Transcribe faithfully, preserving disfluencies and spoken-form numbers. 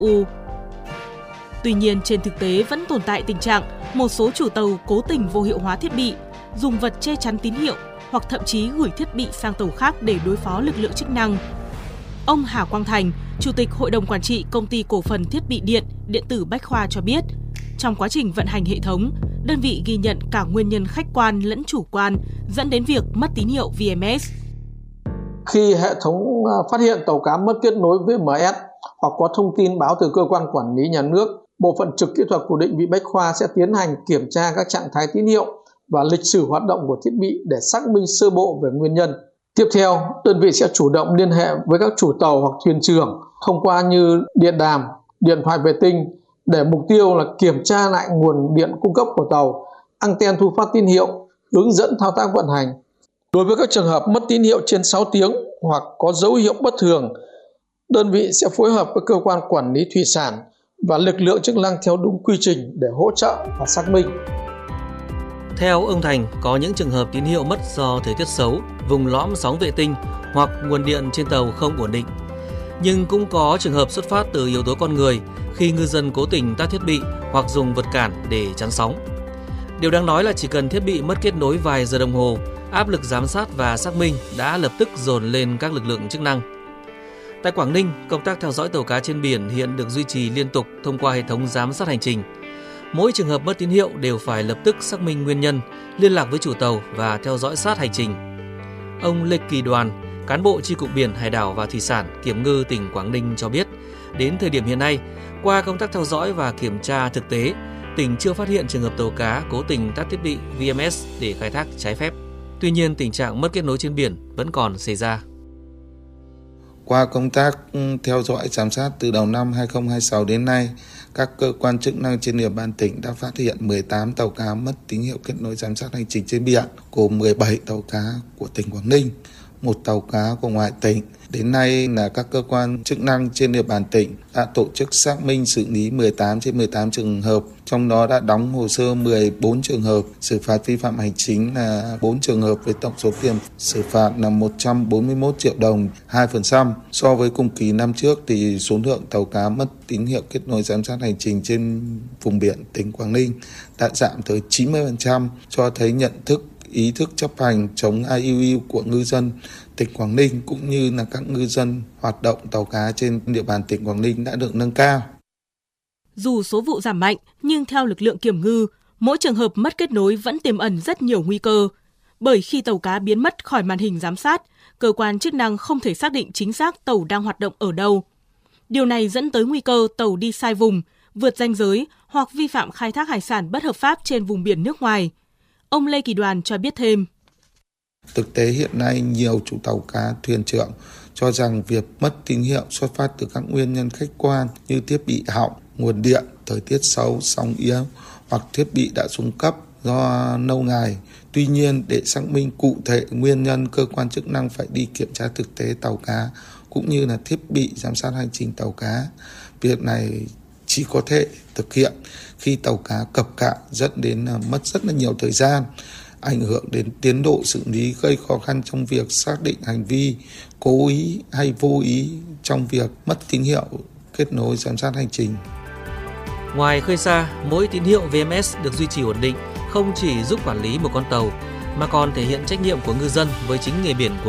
U. Tuy nhiên, trên thực tế vẫn tồn tại tình trạng một số chủ tàu cố tình vô hiệu hóa thiết bị, dùng vật che chắn tín hiệu hoặc thậm chí gửi thiết bị sang tàu khác để đối phó lực lượng chức năng. Ông Hà Quang Thành, Chủ tịch Hội đồng Quản trị Công ty Cổ phần Thiết bị Điện, Điện tử Bách Khoa cho biết, trong quá trình vận hành hệ thống, đơn vị ghi nhận cả nguyên nhân khách quan lẫn chủ quan dẫn đến việc mất tín hiệu vê em ét. Khi hệ thống phát hiện tàu cá mất kết nối với em ét hoặc có thông tin báo từ cơ quan quản lý nhà nước, bộ phận trực kỹ thuật của định vị Bách Khoa sẽ tiến hành kiểm tra các trạng thái tín hiệu và lịch sử hoạt động của thiết bị để xác minh sơ bộ về nguyên nhân. Tiếp theo, đơn vị sẽ chủ động liên hệ với các chủ tàu hoặc thuyền trưởng thông qua như điện đàm, điện thoại vệ tinh để mục tiêu là kiểm tra lại nguồn điện cung cấp của tàu, anten thu phát tín hiệu, hướng dẫn thao tác vận hành. Đối với các trường hợp mất tín hiệu trên sáu tiếng hoặc có dấu hiệu bất thường, đơn vị sẽ phối hợp với cơ quan quản lý thủy sản và lực lượng chức năng theo đúng quy trình để hỗ trợ và xác minh. Theo ông Thành, có những trường hợp tín hiệu mất do thời tiết xấu, vùng lõm sóng vệ tinh hoặc nguồn điện trên tàu không ổn định. Nhưng cũng có trường hợp xuất phát từ yếu tố con người khi ngư dân cố tình tắt thiết bị hoặc dùng vật cản để chắn sóng. Điều đáng nói là chỉ cần thiết bị mất kết nối vài giờ đồng hồ, áp lực giám sát và xác minh đã lập tức dồn lên các lực lượng chức năng. Tại Quảng Ninh, công tác theo dõi tàu cá trên biển hiện được duy trì liên tục thông qua hệ thống giám sát hành trình. Mỗi trường hợp mất tín hiệu đều phải lập tức xác minh nguyên nhân, liên lạc với chủ tàu và theo dõi sát hành trình. Ông Lê Kỳ Đoàn, cán bộ chi cục biển, hải đảo và thủy sản, kiểm ngư tỉnh Quảng Ninh cho biết, đến thời điểm hiện nay, qua công tác theo dõi và kiểm tra thực tế, tỉnh chưa phát hiện trường hợp tàu cá cố tình tắt thiết bị vê em ét để khai thác trái phép. Tuy nhiên, tình trạng mất kết nối trên biển vẫn còn xảy ra. Qua công tác theo dõi giám sát từ đầu năm hai không hai sáu đến nay, các cơ quan chức năng trên địa bàn tỉnh đã phát hiện mười tám tàu cá mất tín hiệu kết nối giám sát hành trình trên biển, gồm mười bảy tàu cá của tỉnh Quảng Ninh, một tàu cá của ngoài tỉnh. Đến nay là các cơ quan chức năng trên địa bàn tỉnh đã tổ chức xác minh xử lý mười tám trên mười tám trường hợp, trong đó đã đóng hồ sơ mười bốn trường hợp, xử phạt vi phạm hành chính là bốn trường hợp với tổng số tiền xử phạt là một trăm bốn mươi mốt triệu đồng, hai phần trăm. So với cùng kỳ năm trước thì số lượng tàu cá mất tín hiệu kết nối giám sát hành trình trên vùng biển tỉnh Quảng Ninh đã giảm tới chín mươi phần trăm, cho thấy nhận thức, ý thức chấp hành chống i u u của ngư dân tỉnh Quảng Ninh cũng như là các ngư dân hoạt động tàu cá trên địa bàn tỉnh Quảng Ninh đã được nâng cao. Dù số vụ giảm mạnh, nhưng theo lực lượng kiểm ngư, mỗi trường hợp mất kết nối vẫn tiềm ẩn rất nhiều nguy cơ. Bởi khi tàu cá biến mất khỏi màn hình giám sát, cơ quan chức năng không thể xác định chính xác tàu đang hoạt động ở đâu. Điều này dẫn tới nguy cơ tàu đi sai vùng, vượt ranh giới hoặc vi phạm khai thác hải sản bất hợp pháp trên vùng biển nước ngoài. Ông Lê Kỳ Đoàn cho biết thêm. Thực tế hiện nay nhiều chủ tàu cá, thuyền trưởng cho rằng việc mất tín hiệu xuất phát từ các nguyên nhân khách quan như thiết bị hỏng, nguồn điện, thời tiết xấu, sóng yếu hoặc thiết bị đã xuống cấp do lâu ngày. Tuy nhiên, để xác minh cụ thể nguyên nhân, cơ quan chức năng phải đi kiểm tra thực tế tàu cá cũng như là thiết bị giám sát hành trình tàu cá. Việc này chỉ có thể thực hiện khi tàu cá cập cảng, dẫn đến mất rất là nhiều thời gian, ảnh hưởng đến tiến độ xử lý, gây khó khăn trong việc xác định hành vi cố ý hay vô ý trong việc mất tín hiệu kết nối giám sát hành trình. Ngoài khơi xa, mỗi tín hiệu vê em ét được duy trì ổn định không chỉ giúp quản lý một con tàu mà còn thể hiện trách nhiệm của ngư dân với chính nghề biển của